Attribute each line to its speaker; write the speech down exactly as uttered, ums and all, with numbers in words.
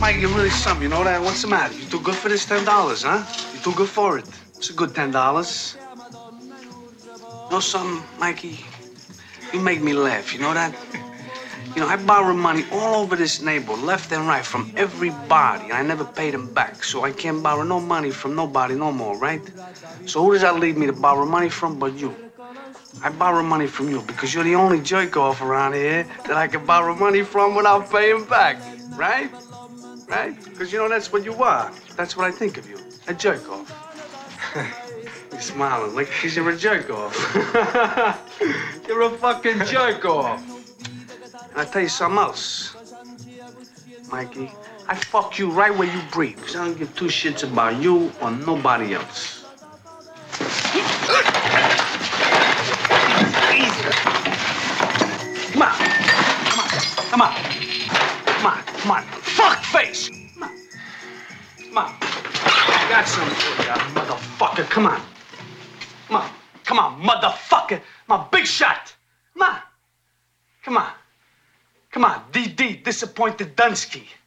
Speaker 1: Mike, you're really something, you know that? What's the matter? You too good for this ten dollars, huh? You too good for it. It's a good ten dollars. You know something, Mikey? You make me laugh, you know that? You know, I borrow money all over this neighborhood, left and right, from everybody, and I never paid them back, so I can't borrow no money from nobody no more, right? So who does that leave me to borrow money from but you? I borrow money from you because you're the only jerk-off around here that I can borrow money from without paying back, right? Right? Because, you know, that's what you are. That's what I think of you, a jerk-off. You're smiling like because you're a jerk-off. You're a fucking jerk-off. And I'll tell you something else, Mikey. I fuck you right where you breathe because I don't give two shits about you or nobody else. Come on. Come on. Come on. Come on. Come on. Fuck face. Come on. Come on. I got something for you, motherfucker. Come on. Come on. Come on, motherfucker. My big shot. Come on. Come on. Come on. D D, disappointed Dunsky.